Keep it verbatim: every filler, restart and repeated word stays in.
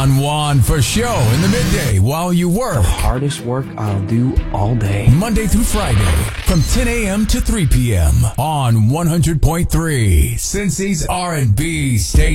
Don Juan for show in the midday while you work. Hardest work I'll do all day. Monday through Friday from ten a.m. to three p.m. on one hundred point three Cincy's R and B station.